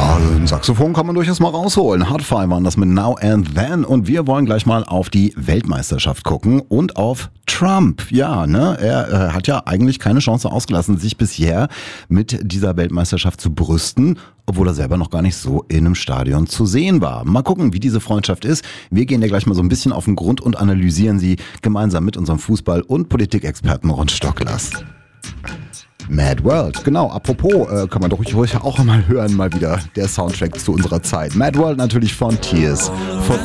Ein Saxophon kann man durchaus mal rausholen. Hard Five waren das mit Now and Then. Und wir wollen gleich mal auf die Weltmeisterschaft gucken und auf Trump. Ja, ne? Er hat ja eigentlich keine Chance ausgelassen, sich bisher mit dieser Weltmeisterschaft zu brüsten, obwohl er selber noch gar nicht so in einem Stadion zu sehen war. Mal gucken, wie diese Freundschaft ist. Wir gehen ja gleich mal so ein bisschen auf den Grund und analysieren sie gemeinsam mit unserem Fußball- und Politikexperten Ron Stocklas. Mad World, genau, apropos, kann man doch ruhig auch mal hören, mal wieder, der Soundtrack zu unserer Zeit. Mad World natürlich von Tears for